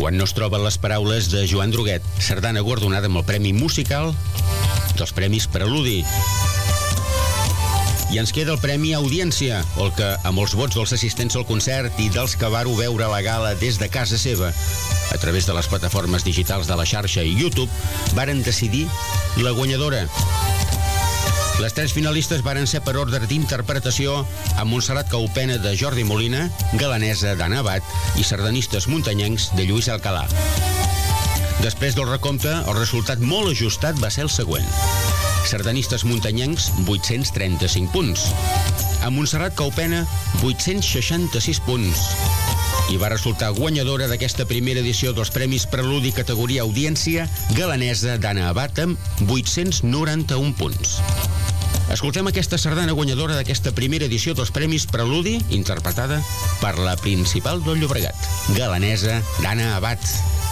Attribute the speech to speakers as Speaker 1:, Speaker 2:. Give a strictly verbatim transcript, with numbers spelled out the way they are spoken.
Speaker 1: Quan no es troben les paraules de Joan Droguet, sardana guardonada amb el Premi Musical dels Premis Preludi. I ens queda el Premi Audiència, el que, amb els vots dels assistents al concert i dels que varo veure la gala des de casa seva, a través de les plataformes digitals de la xarxa i YouTube, varen decidir la guanyadora. Les tres finalistes varen ser per ordre d'interpretació amb Montserrat Caupena de Jordi Molina, Galanesa d'Anna Abad i Sardanistes muntanyencs de Lluís Alcalà. Després del recompte, el resultat molt ajustat va ser el següent. Sardanistes muntanyencs, vuit-cents trenta-cinc punts. A Montserrat Caupena, vuit-cents seixanta-sis punts. I va resultar guanyadora d'aquesta primera edició dels Premis Preludi categoria Audiència, Galanesa d'Anna Abad amb vuit-cents noranta-un punts. Escoltem aquesta sardana guanyadora d'aquesta primera edició dels Premis Preludi, interpretada per la Principal del Llobregat, Galanesa d'Anna Abad.